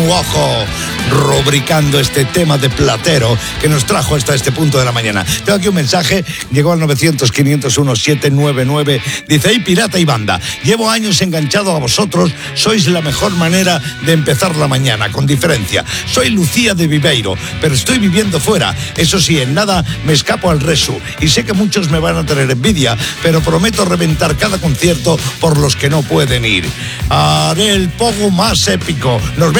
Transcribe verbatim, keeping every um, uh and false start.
Nuojo, rubricando este tema de Platero que nos trajo hasta este punto de la mañana. Tengo aquí un mensaje, llegó al novecientos, quinientos uno, setecientos noventa y nueve, dice: hey, pirata y banda, llevo años enganchado a vosotros, sois la mejor manera de empezar la mañana, con diferencia. Soy Lucía de Viveiro, pero estoy viviendo fuera, eso sí, en nada me escapo al resu, y sé que muchos me van a tener envidia, pero prometo reventar cada concierto por los que no pueden ir. Haré el pogo más épico. Nos vemos.